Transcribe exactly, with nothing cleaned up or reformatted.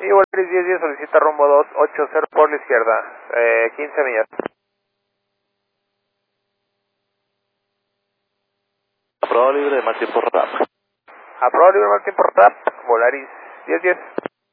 Y Volaris diez diez solicita rumbo dos ocho cero por la izquierda, eh, quince millas. Aprobado libre de mal tiempo R A P. Aprobado libre mal tiempo R A P, Volaris diez diez.